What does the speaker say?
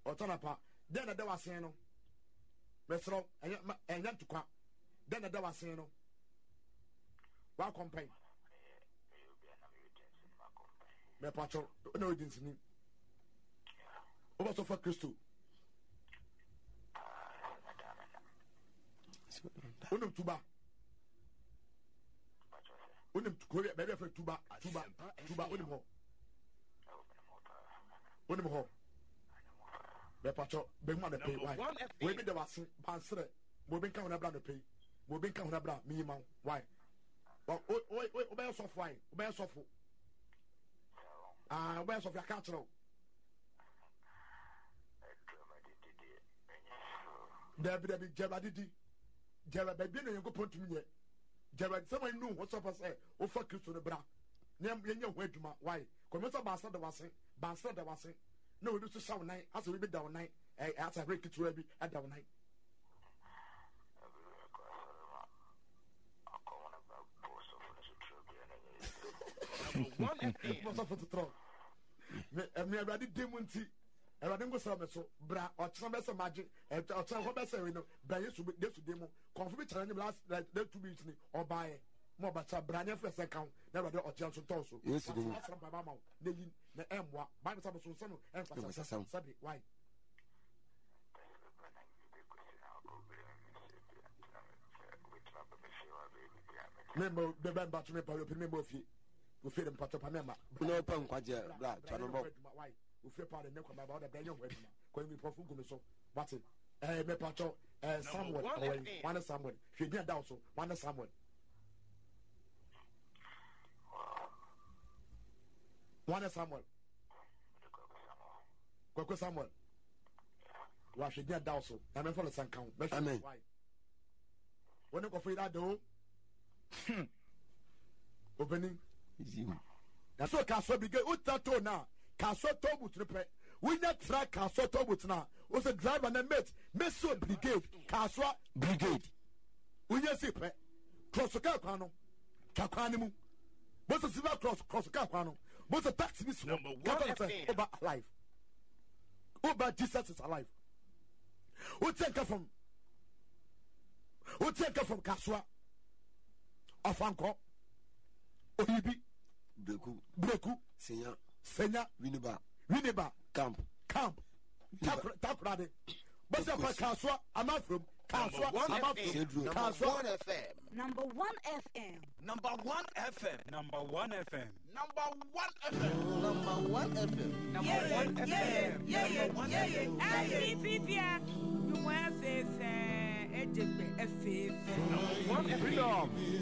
Otonapa. Then there was saying no. Mesro and yet to come. Then there was saying no. What company? Me pacho no didn't me. Over so for Christo. Unum tuba. Unum Korea baby for tuba unum ho. Unum ho. Me pacho be ma the pay why. We be the was bansre. Mo be kan na bra no pay. Mo be kan na bra me ma why. Obey soft why? Obey soft. Obey soft. I can't tell. Debbie Jabadidi. Jabba, you go put to me. Jabba, someone knew what's up. I say, oh, fuck you to the bra. Name your way to my why. Commence bastard the was bastard the was no, this is sound night. As we be down night, as I break it to every at down night. One for the throne. Me ready demonti. I didn't go so bra or some best magic or some best no by you to this demo. Confirm challenge last like 2 weeks or buy more but a brand new first account. Never do or chance to toss. Yes, from Baba. Name the M1 by some son and Sabi. Why? Member the band batch member of you. We feed them part of Panama. No punk, black, why? We feel part of the neck about the Daniel wedding. Going to be performed so. What's it? Me pacho, someone, one someone. She did also, one someone. One someone. Go someone. Why she did also? I'm for the sun count. Why? When you go for that door, opening. That's what Castle began. Utato now. Castle Tobut repair. We not track Castle Tobut now. Was a driver and mate. Meso Brigade. Castle Brigade. We just see pay. Cross the Capano. Capanimu. What's a silver cross the Capano? What's a taxi miss? Number one over alive. Over Jesus is alive. Who take her from Castle? Of Uncle. Ohibi. Breku. Senya. Winneba. Camp. Tap ready. What's up for Kaswa? I'm out from Kaswa. I'm out from Kaswa FM. Number 1 FM. Number 1 FM. Number 1 FM. Number 1 FM. Number 1 FM. Number 1 FM. Yeah. Number 1 FM.